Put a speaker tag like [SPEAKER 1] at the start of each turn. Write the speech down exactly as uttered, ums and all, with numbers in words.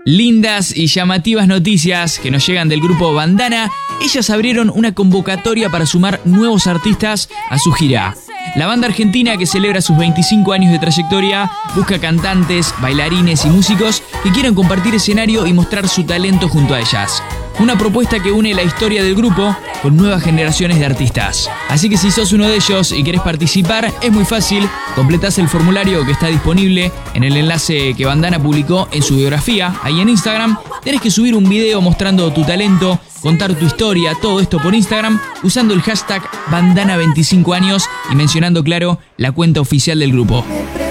[SPEAKER 1] Lindas y llamativas noticias que nos llegan del grupo Bandana. Ellas abrieron una convocatoria para sumar nuevos artistas a su gira. La banda argentina, que celebra sus veinticinco años de trayectoria, busca cantantes, bailarines y músicos que quieran compartir escenario y mostrar su talento junto a ellas. Una propuesta que une la historia del grupo con nuevas generaciones de artistas. Así que si sos uno de ellos y querés participar, es muy fácil. Completás el formulario que está disponible en el enlace que Bandana publicó en su biografía, ahí en Instagram. Tenés que subir un video mostrando tu talento, contar tu historia, todo esto por Instagram, usando el hashtag Bandana veinticinco años y mencionando, claro, la cuenta oficial del grupo.